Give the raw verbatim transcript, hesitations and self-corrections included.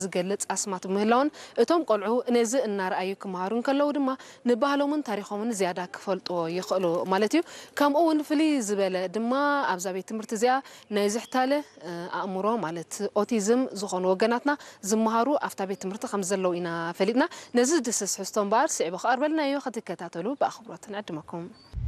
ዝገልጽ ኣስማት ምህላውን እቶም ቆልዑ ነዚ እናርኣዩ ክመሃሩን ከለው ድማ ንባህሎምን ታሪኾምን ዝያዳ ክፈልጥዎ ይኽእሉ ማለት እዩ ከምኡ እውን ፍልይ ዝበለ ድማ ኣብዛ ቤት ትምህርቲ እዚኣ ናይ ዝሕታለ ኣእምሮ ማለት ኦቲዝም ዝኾኑ ወገናትና ዝመሃሩ ኣፍታ ቤት ትምህርቲ ከም ዘለው ኢና ፈሊጥና ነዚ ድስስ ሕስቶም ባር ስዕቡ ክቐርበልና እዩ ክትከታተሉ ብኣኽብሮት ንዕድመኩም